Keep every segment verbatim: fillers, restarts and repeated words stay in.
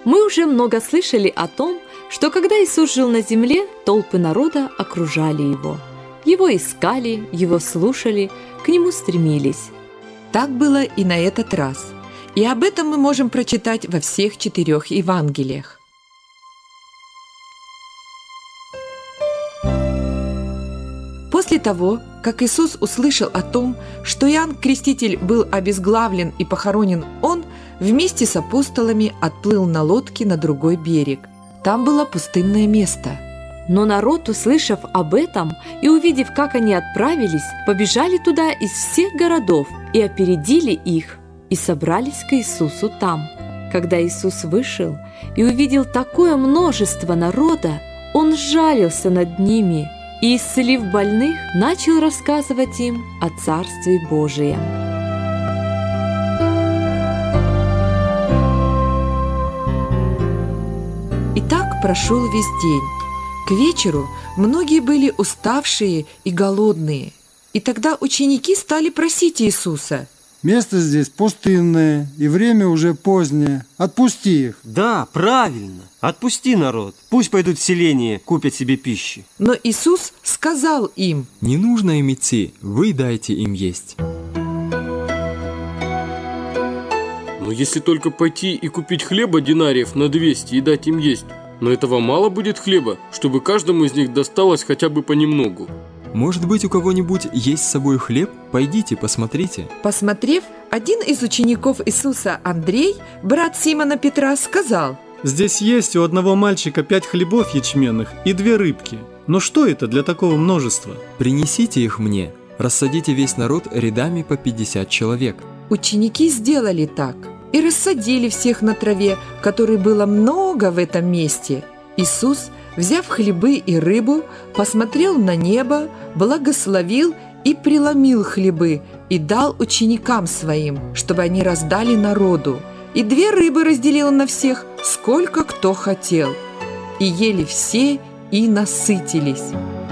Мы уже много слышали о том, что когда Иисус жил на земле, толпы народа окружали Его. Его искали, Его слушали, к Нему стремились. Так было и на этот раз. И об этом мы можем прочитать во всех четырех Евангелиях. После того, как Иисус услышал о том, что Иоанн Креститель был обезглавлен и похоронен, Он вместе с апостолами отплыл на лодке на другой берег. Там было пустынное место. Но народ, услышав об этом и увидев, как они отправились, побежали туда из всех городов и опередили их, и собрались к Иисусу там. Когда Иисус вышел и увидел такое множество народа, Он сжалился над ними и, исцелив больных, начал рассказывать им о Царстве Божием. И так прошел весь день. К вечеру многие были уставшие и голодные. И тогда ученики стали просить Иисуса: «Место здесь пустынное, и время уже позднее. Отпусти их». Да, правильно. Отпусти народ. Пусть пойдут в селение, купят себе пищи. Но Иисус сказал им: «Не нужно им идти, вы дайте им есть». Но если только пойти и купить хлеба динариев на двести и дать им есть, но этого мало будет хлеба, чтобы каждому из них досталось хотя бы понемногу. Может быть, у кого-нибудь есть с собой хлеб? Пойдите, посмотрите. Посмотрев, один из учеников Иисуса, Андрей, брат Симона Петра, сказал: «Здесь есть у одного мальчика пять хлебов ячменных и две рыбки. Но что это для такого множества?» Принесите их мне. Рассадите весь народ рядами по пятьдесят человек. Ученики сделали так и рассадили всех на траве, которой было много в этом месте. Иисус, взяв хлебы и рыбу, посмотрел на небо, благословил и преломил хлебы и дал ученикам своим, чтобы они раздали народу. И две рыбы разделил на всех, сколько кто хотел. И ели все, и насытились.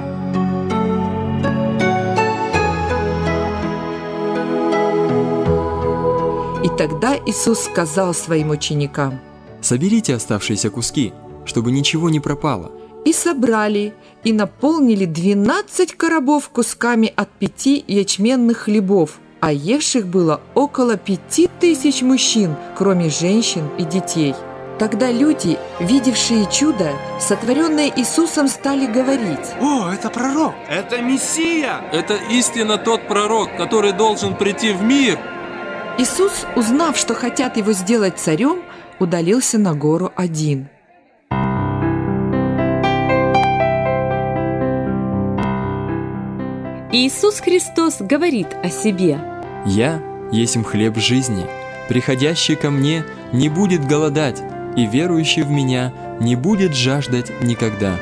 И тогда Иисус сказал своим ученикам: «Соберите оставшиеся куски, чтобы ничего не пропало». И собрали, и наполнили двенадцать коробов кусками от пяти ячменных хлебов, а евших было около пяти тысяч мужчин, кроме женщин и детей. Тогда люди, видевшие чудо, сотворенное Иисусом, стали говорить: «О, это пророк! Это Мессия! Это истинно тот пророк, который должен прийти в мир!» Иисус, узнав, что хотят его сделать царем, удалился на гору один. Иисус Христос говорит о себе: «Я есмь хлеб жизни. Приходящий ко мне не будет голодать, и верующий в меня не будет жаждать никогда».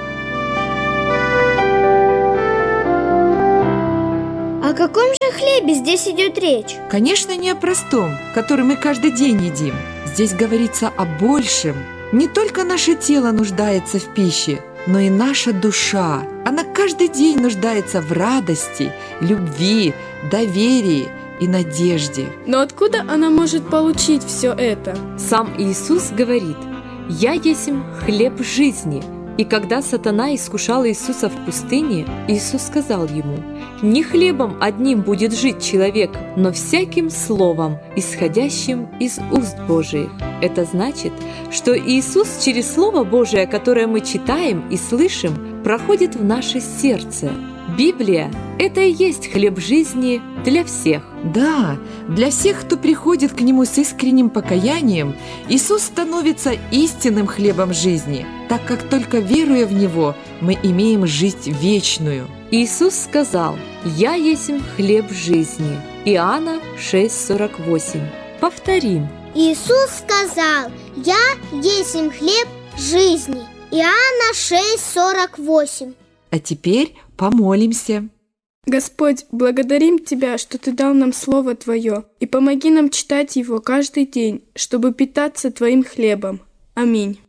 О каком же хлебе здесь идет речь? Конечно, не о простом, который мы каждый день едим. Здесь говорится о большем. Не только наше тело нуждается в пище, но и наша душа. Она каждый день нуждается в радости, любви, доверии и надежде. Но откуда она может получить все это? Сам Иисус говорит: «Я есмь хлеб жизни». И когда сатана искушал Иисуса в пустыне, Иисус сказал ему: «Не хлебом одним будет жить человек, но всяким словом, исходящим из уст Божиих». Это значит, что Иисус через Слово Божие, которое мы читаем и слышим, проходит в наше сердце. Библия – это и есть хлеб жизни для всех. Да, для всех, кто приходит к Нему с искренним покаянием, Иисус становится истинным хлебом жизни, так как только веруя в Него, мы имеем жизнь вечную. Иисус сказал: «Я есмь хлеб жизни». Иоанна шесть сорок восемь. Повторим. Иисус сказал: «Я есмь хлеб жизни». Иоанна шесть сорок восемь. А теперь помолимся. Господь, благодарим Тебя, что Ты дал нам Слово Твое, и помоги нам читать его каждый день, чтобы питаться Твоим хлебом. Аминь.